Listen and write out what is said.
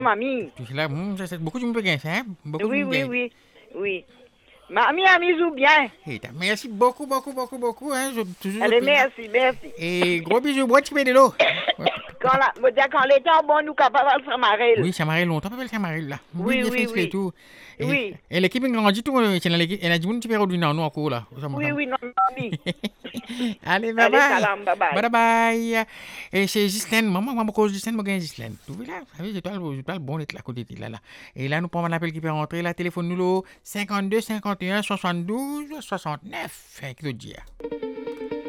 Mamie. Tu sais là, ça, c'est beaucoup de monde gagne ça, hein? Beaucoup de Oui, monde oui, gagne. oui. Oui. Mamie a mis ou bien. Merci beaucoup, beaucoup, beaucoup, beaucoup, hein? Je toujours Allez, plaisir. merci, merci. Et gros bisous, bois de de l'eau. Quand l'été est bon, nous capables de s'amarrer. Oui, ça m'arrive longtemps, pas ça m'arrive là. Oui, Oui, bien oui, fait, et oui. tout. Oui. Et l'équipe grandit tout, c'est l'équipe, elle a dit, tu peux revenir nous encore là. Oui, oui, non, mamie. Allez, bye Allez, bye. salam, bye bye. Bye bye. Et c'est Gislaine, maman, cause Gislaine, moi, Gislaine. Tu vois là, c'est toi le bon d'être là, côté de là, là. Et là, nous prenons l'appel qui peut rentrer, là, téléphone nous, 52 51 72 69. Qui te dit?